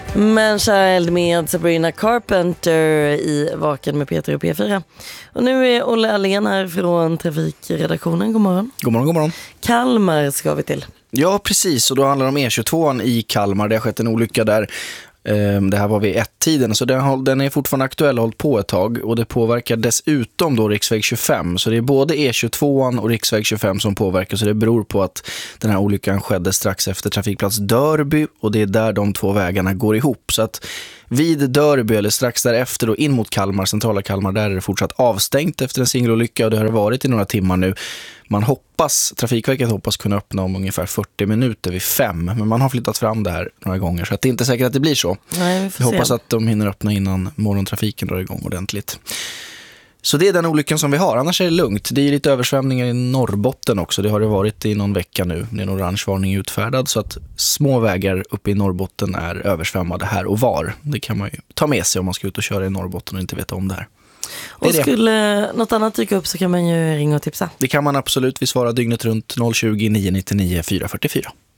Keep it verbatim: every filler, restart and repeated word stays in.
Men Child med Sabrina Carpenter i Vaken med Peter och P fyra. Och nu är Olle Allén här från trafikredaktionen. God morgon. God morgon, god morgon. Kalmar ska vi till. Ja, precis. Och då handlar det om E tjugotvåan i Kalmar. Det har skett en olycka där. Det här var vid ett-tiden, så den är fortfarande aktuell och hållit på ett tag. Och det påverkar dessutom då riksväg tjugofem. Så det är både E tjugotvåan och riksväg tjugofem som påverkar. Så det beror på att den här olyckan skedde strax efter trafikplats Dörby. Och det är där de två vägarna går ihop. Så att vid Dörby eller strax därefter och in mot Kalmar, centrala Kalmar, där är det fortsatt avstängt efter en singelolycka. Och det har varit i några timmar nu. Man hoppas, Trafikverket hoppas kunna öppna om ungefär fyrtio minuter vid fem. Men man har flyttat fram det här några gånger, så att det är inte säkert att det blir så. Nej, vi får Jag se. hoppas att de hinner öppna innan morgontrafiken drar igång ordentligt. Så det är den olyckan som vi har. Annars är det lugnt. Det är lite översvämningar i Norrbotten också. Det har det varit i någon vecka nu. Det är en orange varning utfärdad. Så att små vägar uppe i Norrbotten är översvämmade här och var. Det kan man ju ta med sig om man ska ut och köra i Norrbotten och inte veta om det här. Det och skulle det. Något annat dyka upp så kan man ju ringa och tipsa. Det kan man absolut. Vi svarar dygnet runt noll tjugo, nio nio nio, fyra fyra fyra.